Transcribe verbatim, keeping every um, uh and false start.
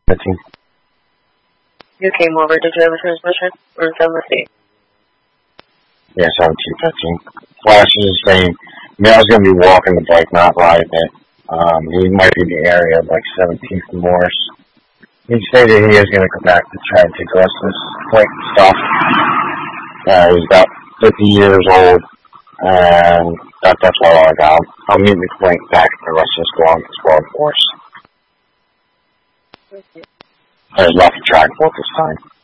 seventeen. You came over. Did you have a transmission? Or is that mistake? Yeah, seventeen fifteen. Flash is the same. I mean, I was going to be walking the bike, not riding it. Um, he might be in the area of like seventeenth and Morris. He stated he is going to come back to try and take the rest of this point and stuff. Uh, he's about fifty years old, and that, that's all I got. I'll meet the point back at the rest of this long as well, of course. Okay. There's nothing trackable this time.